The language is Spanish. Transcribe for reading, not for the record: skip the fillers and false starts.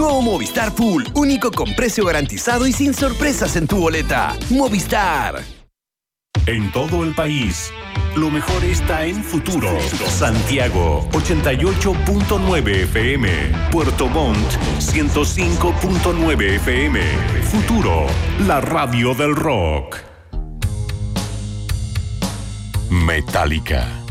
Nuevo Movistar Full, único con precio garantizado y sin sorpresas en tu boleta. Movistar. En todo el país, lo mejor está en Futuro. Santiago, 88.9 FM. Puerto Montt, 105.9 FM. Futuro, la radio del rock. Metallica.